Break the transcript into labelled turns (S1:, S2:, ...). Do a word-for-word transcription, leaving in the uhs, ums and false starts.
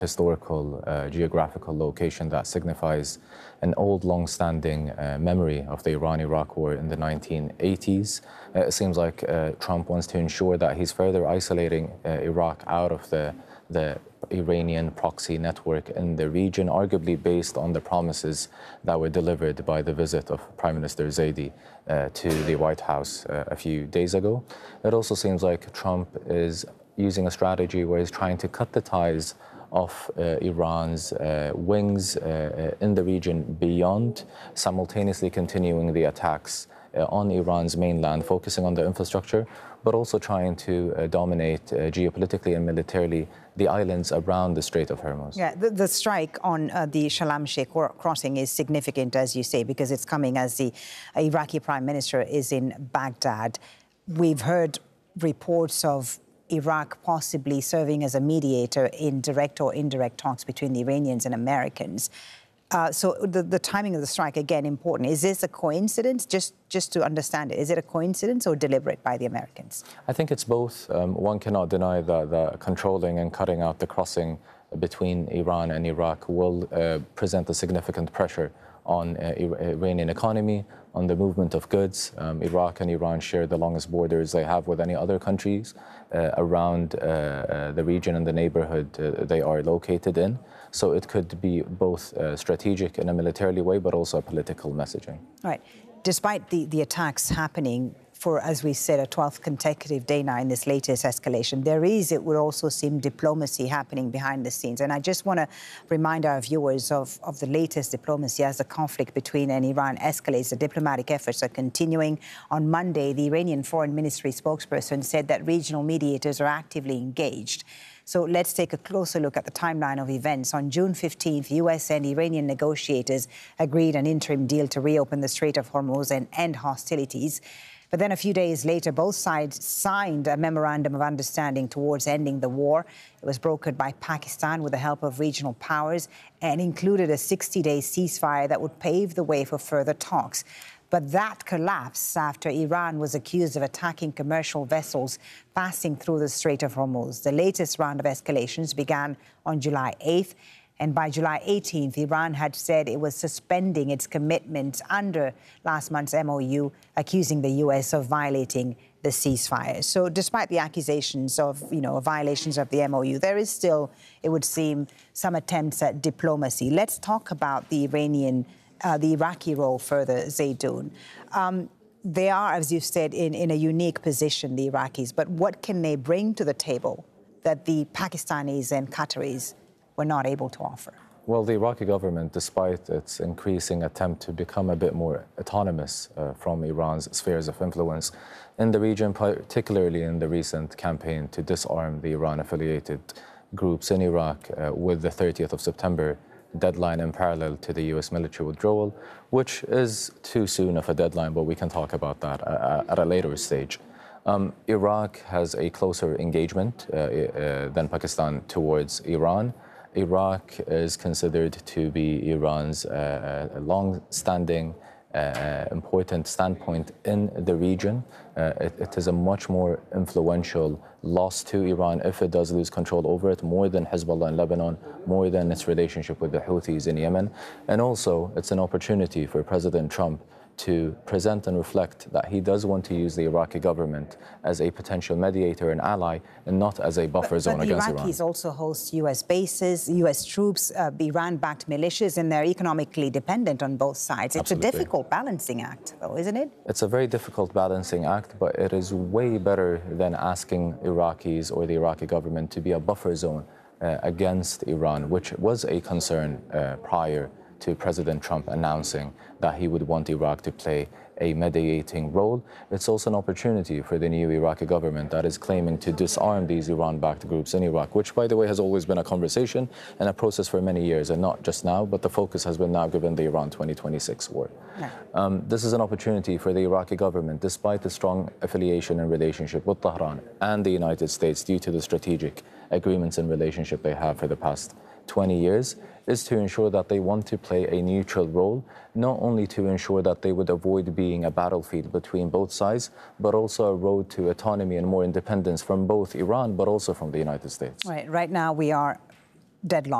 S1: historical uh, geographical location that signifies an old, long-standing uh, memory of the Iran-Iraq war in the nineteen eighties. Uh, it seems like uh, Trump wants to ensure that he's further isolating uh, Iraq out of the, the Iranian proxy network in the region, arguably based on the promises that were delivered by the visit of Prime Minister Zaidi uh, to the White House uh, a few days ago. It also seems like Trump is using a strategy where he's trying to cut the ties of uh, Iran's uh, wings uh, in the region beyond, simultaneously continuing the attacks uh, on Iran's mainland, focusing on the infrastructure, but also trying to uh, dominate uh, geopolitically and militarily the islands around the Strait of Hormuz.
S2: Yeah, the, the strike on uh, the Shalom Sheikh crossing is significant, as you say, because it's coming as the Iraqi Prime Minister is in Baghdad. We've heard reports of Iraq possibly serving as a mediator in direct or indirect talks between the Iranians and Americans. Uh, so the, the timing of the strike, again, important. Is this a coincidence? Just, just to understand it, is it a coincidence or deliberate by the Americans?
S1: I think it's both. Um, one cannot deny that the controlling and cutting out the crossing between Iran and Iraq will uh, present a significant pressure on uh, Iranian economy, on the movement of goods. Um, Iraq and Iran share the longest borders they have with any other countries uh, around uh, uh, the region and the neighborhood uh, they are located in. So it could be both uh, strategic in a militarily way, but also a political messaging.
S2: Right. Despite the, the attacks happening for, as we said, a twelfth consecutive day now in this latest escalation, there is, it would also seem, diplomacy happening behind the scenes. And I just want to remind our viewers of, of the latest diplomacy as the conflict between and Iran escalates. The diplomatic efforts are continuing. On Monday, the Iranian Foreign Ministry spokesperson said that regional mediators are actively engaged. So let's take a closer look at the timeline of events. On June fifteenth, U S and Iranian negotiators agreed an interim deal to reopen the Strait of Hormuz and end hostilities. But then a few days later, both sides signed a memorandum of understanding towards ending the war. It was brokered by Pakistan with the help of regional powers and included a sixty-day ceasefire that would pave the way for further talks. But that collapsed after Iran was accused of attacking commercial vessels passing through the Strait of Hormuz. The latest round of escalations began on July eighth. And by July eighteenth, Iran had said it was suspending its commitments under last month's M O U, accusing the U S of violating the ceasefire. So despite the accusations of, you know, violations of the M O U, there is still, it would seem, some attempts at diplomacy. Let's talk about the Iranian, uh, the Iraqi role further, Zaydoun. Um, they are, as you said, in, in a unique position, the Iraqis, but what can they bring to the table that the Pakistanis and Qataris were not able to offer?
S1: Well, the Iraqi government, despite its increasing attempt to become a bit more autonomous uh, from Iran's spheres of influence in the region, particularly in the recent campaign to disarm the Iran-affiliated groups in Iraq uh, with the thirtieth of September deadline in parallel to the U S military withdrawal, which is too soon of a deadline, but we can talk about that uh, at a later stage. Um, Iraq has a closer engagement uh, uh, than Pakistan towards Iran. Iraq is considered to be Iran's uh, long-standing, uh, important standpoint in the region. Uh, it, it is a much more influential loss to Iran if it does lose control over it, more than Hezbollah in Lebanon, more than its relationship with the Houthis in Yemen. And also, it's an opportunity for President Trump to present and reflect that he does want to use the Iraqi government as a potential mediator and ally and not as a buffer
S2: but,
S1: zone
S2: but
S1: against
S2: Iraqis
S1: Iran.
S2: Iraqis also host U S bases, U S troops, uh, Iran-backed militias, and they're economically dependent on both sides. It's
S1: Absolutely.
S2: a difficult balancing act, though, isn't it?
S1: It's a very difficult balancing act, but it is way better than asking Iraqis or the Iraqi government to be a buffer zone uh, against Iran, which was a concern uh, prior to President Trump announcing that he would want Iraq to play a mediating role. It's also an opportunity for the new Iraqi government that is claiming to disarm these Iran-backed groups in Iraq, which, by the way, has always been a conversation and a process for many years, and not just now, but the focus has been now given the Iran twenty twenty-six war. Yeah. Um, this is an opportunity for the Iraqi government, despite the strong affiliation and relationship with Tehran and the United States due to the strategic agreements and relationship they have for the past twenty years, is to ensure that they want to play a neutral role, not only to ensure that they would avoid being a battlefield between both sides, but also a road to autonomy and more independence from both Iran, but also from the United States.
S2: Right. Right now, we are deadlock.